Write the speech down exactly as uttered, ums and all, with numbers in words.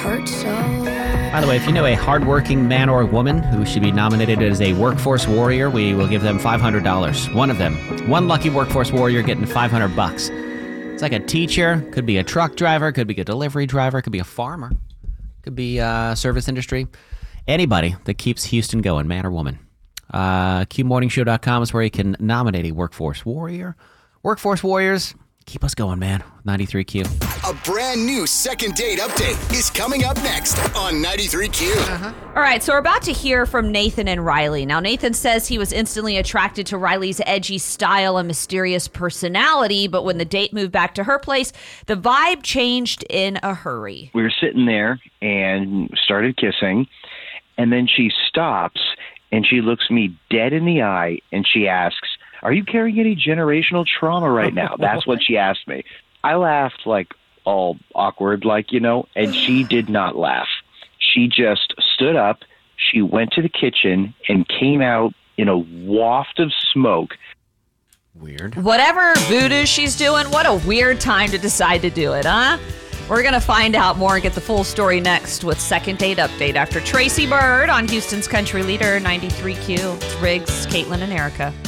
hurt so. By the way, if you know a hardworking man or woman who should be nominated as a workforce warrior, we will give them five hundred dollars. One of them. One lucky workforce warrior getting five hundred bucks. It's like a teacher, could be a truck driver, could be a delivery driver, could be a farmer, could be a service industry. Anybody that keeps Houston going, man or woman. Uh, Q morning show dot com is where you can nominate a workforce warrior. Workforce warriors, keep us going, man. ninety-three Q. A brand new second date update is coming up next on ninety-three Q. Uh-huh. All right, so we're about to hear from Nathan and Riley. Now, Nathan says he was instantly attracted to Riley's edgy style and mysterious personality, but when the date moved back to her place, the vibe changed in a hurry. We were sitting there and started kissing, and then she stops, and she looks me dead in the eye, and she asks, "Are you carrying any generational trauma right now?" That's what she asked me. I laughed like all awkward, like, you know, and she did not laugh. She just stood up, she went to the kitchen, and came out in a waft of smoke. Weird. Whatever voodoo she's doing, what a weird time to decide to do it, huh? We're going to find out more and get the full story next with Second Date Update after Tracy Bird on Houston's Country Leader ninety-three Q. It's Riggs, Caitlin, and Erica.